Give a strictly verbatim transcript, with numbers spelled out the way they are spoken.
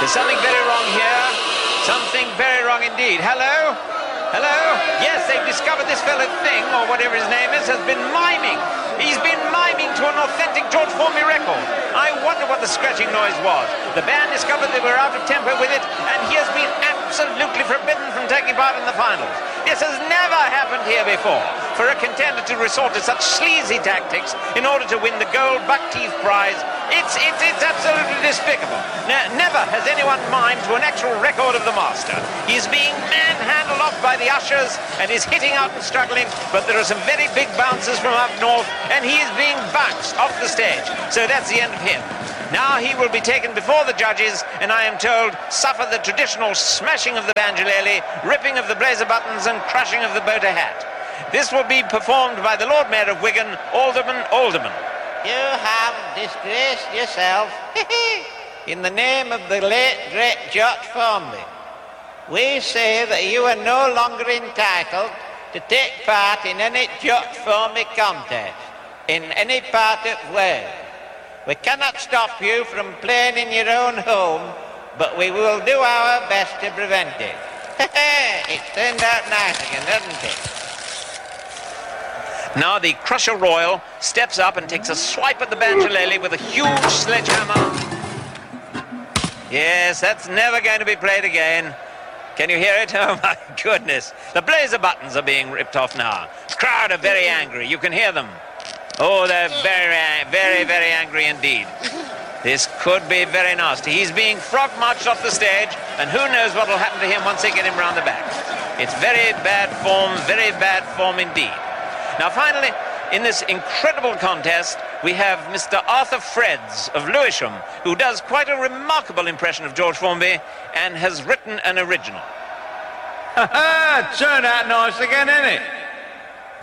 There's something very wrong here. Something very wrong indeed. Hello? Hello? Yes, they've discovered this fellow Thing, or whatever his name is, has been miming. He's been miming to an authentic George Formby record. I wonder what the scratching noise was. The band discovered they were out of tempo with it, and he has been absolutely forbidden from taking part in the finals. This has never happened here before, for a contender to resort to such sleazy tactics in order to win the gold buck-teeth prize. It's, it's, it's absolutely despicable. Ne- never has anyone mimed to an actual record of the master. He's being manhandled off by the ushers and is hitting out and struggling, but there are some very big bounces from up north, and he is being bounced off the stage. So that's the end of him. Now he will be taken before the judges, and I am told suffer the traditional smashing of the banjolele, ripping of the blazer buttons, and crushing of the Bota hat. This will be performed by the Lord Mayor of Wigan, Alderman Alderman. You have disgraced yourself in the name of the late, great George Formby. We say that you are no longer entitled to take part in any George Formby contest in any part of Wales. We cannot stop you from playing in your own home, but we will do our best to prevent it. It's turned out nice again, doesn't it? Now the Crusher Royal steps up and takes a swipe at the banjolele with a huge sledgehammer. Yes, that's never going to be played again. Can you hear it? Oh my goodness. The blazer buttons are being ripped off now. The crowd are very angry. You can hear them. Oh, they're very, very, very angry indeed. This could be very nasty. He's being frog marched off the stage, and who knows what will happen to him once they get him round the back. It's very bad form, very bad form indeed. Now, finally, in this incredible contest, we have Mister Arthur Freds of Lewisham, who does quite a remarkable impression of George Formby and has written an original. Ha ha! Turned out nice again, innit?